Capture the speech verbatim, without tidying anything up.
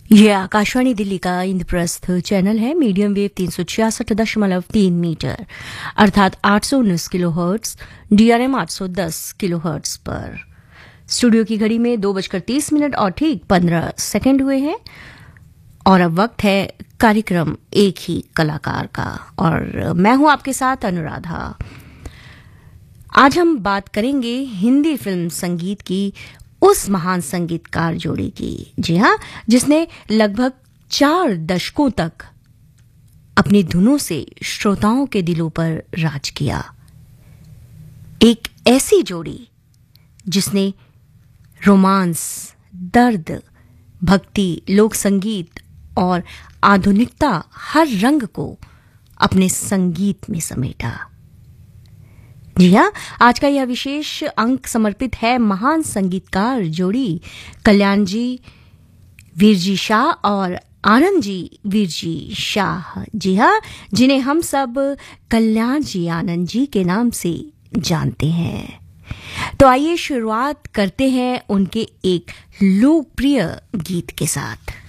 ये आकाशवाणी दिल्ली का इंद्रप्रस्थ चैनल है। मीडियम वेव तीन सौ छियासठ दशमलव तीन मीटर अर्थात आठ सौ उन्नीस किलो हर्ट्स, डीआरएम आठ सौ दस किलो हर्ट्स पर। स्टूडियो की घड़ी में दो बजकर तीस मिनट और ठीक पंद्रह सेकंड हुए हैं और अब वक्त है कार्यक्रम एक ही कलाकार का, और मैं हूं आपके साथ अनुराधा। आज हम बात करेंगे हिंदी फिल्म संगीत की उस महान संगीतकार जोड़ी की, जी हां, जिसने लगभग चार दशकों तक अपनी धुनों से श्रोताओं के दिलों पर राज किया। एक ऐसी जोड़ी जिसने रोमांस, दर्द, भक्ति, लोक संगीत और आधुनिकता हर रंग को अपने संगीत में समेटा। जी हाँ, आज का यह विशेष अंक समर्पित है महान संगीतकार जोड़ी कल्याण जी वीरजी शाह और आनंद जी वीरजी शाह। जी हाँ, जिन्हें हम सब कल्याण जी आनंद जी के नाम से जानते हैं। तो आइए शुरुआत करते हैं उनके एक लोकप्रिय गीत के साथ।